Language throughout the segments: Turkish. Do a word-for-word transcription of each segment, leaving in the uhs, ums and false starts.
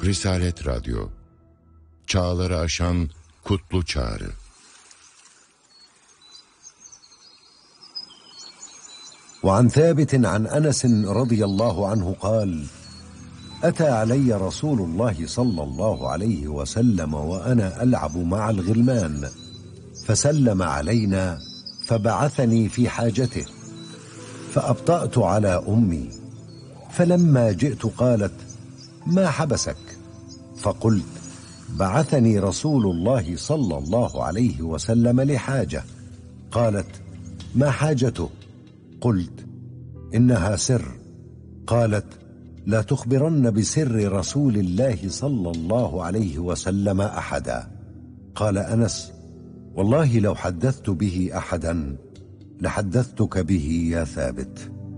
Risalet Radyo, çağları aşan kutlu çağrı. وعن ثابت عن أنس رضي الله عنه قال: أتى علي رسول الله صلى الله عليه وسلم وأنا ألعب مع الغلمان، فسلم علينا فبعثني في حاجته، فأبطأت على أمي، فلما جئت قالت: ما حبسك؟ فقلت: بعثني رسول الله صلى الله عليه وسلم لحاجة. قالت: ما حاجته؟ قلت: إنها سر. قالت: لا تخبرن بسر رسول الله صلى الله عليه وسلم أحدا. قال أنس: والله لو حدثت به أحدا لحدثتك به يا ثابت.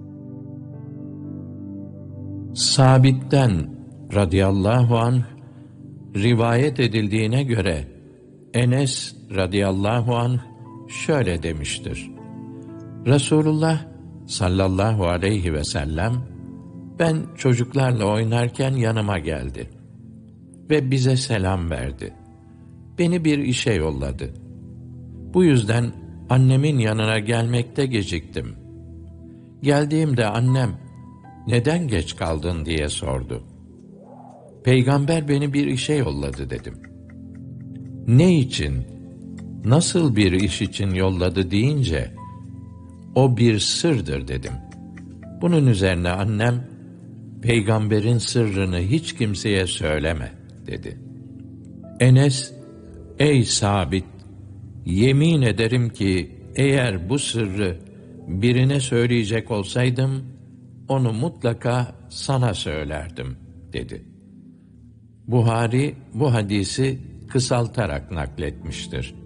Sabit'ten radıyallahu anh rivayet edildiğine göre Enes radıyallahu anh şöyle demiştir: Resulullah sallallahu aleyhi ve sellem ben çocuklarla oynarken yanıma geldi ve bize selam verdi. Beni bir işe yolladı. Bu yüzden annemin yanına gelmekte geciktim. Geldiğimde annem neden geç kaldın diye sordu. Peygamber beni bir işe yolladı dedim. Ne için, nasıl bir iş için yolladı deyince o bir sırdır dedim. Bunun üzerine annem peygamberin sırrını hiç kimseye söyleme dedi. Enes, ey Sabit, yemin ederim ki eğer bu sırrı birine söyleyecek olsaydım onu mutlaka sana söylerdim dedi. Buhari bu hadisi kısaltarak nakletmiştir.